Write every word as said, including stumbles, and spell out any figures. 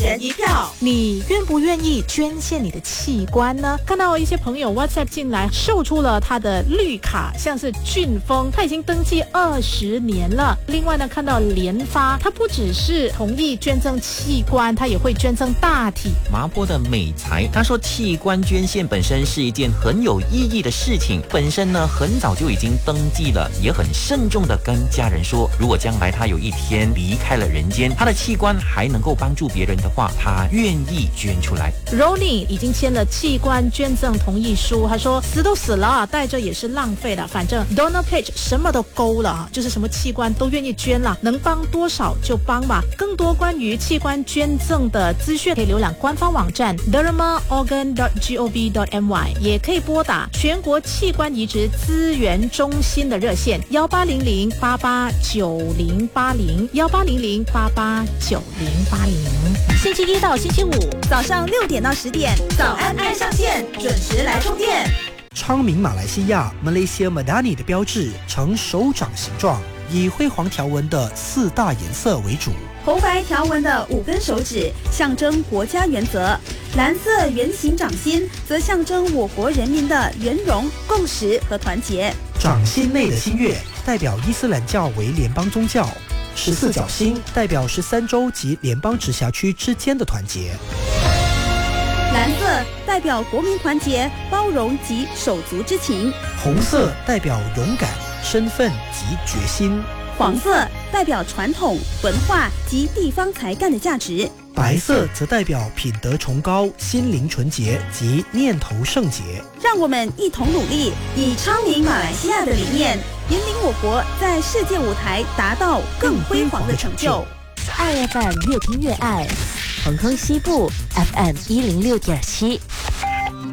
人一票。 你愿不愿意捐献你的器官呢？看到一些朋友 WhatsApp 进来秀出了他的绿卡，像是俊峰，他已经登记二十年了。另外呢，看到联发，他不只是同意捐赠器官，他也会捐赠大体。 麻坡的美才，他说器官捐献本身是一件很有意义的事情，本身呢很早就已经登记了，也很慎重的跟家人说，如果将来他有一天离开了人间，他的器官还能够帮助别人的话，他愿意捐出来。 Ronnie 已经签了器官捐赠同意书，他说死都死了，带着也是浪费了，反正 Donor Page 什么都勾了，就是什么器官都愿意捐了，能帮多少就帮吧。更多关于器官捐赠的资讯可以浏览官方网站 derma organ dot gov dot my， 也可以拨打全国器官移植资源中心的热线幺八零零八八九零八零幺八零零八八九零八零。星期一到星期五早上六点到十点， 早安爱上线，准时来充电。 昌明马来西亚 Malaysia Madani 的标志呈手掌形状，以辉煌条纹的四大颜色为主。 红白条纹的五根手指象征国家原则，蓝色圆形掌心则象征我国人民的圆融、共识和团结。 掌心内的新月代表伊斯兰教为联邦宗教，十四角星代表十三州及联邦直辖区之间的团结。 蓝色代表国民团结、包容及手足之情， 红色代表勇敢、身份及决心， 黄色代表传统文化及地方才干的价值， 白色则代表品德崇高、心灵纯洁及念头圣洁。 让我们一同努力，以昌明马来西亚的理念，引领我国在世界舞台达到更辉煌的成就。 爱 F M 越听越爱，彭亨西部 F M 一零六点七。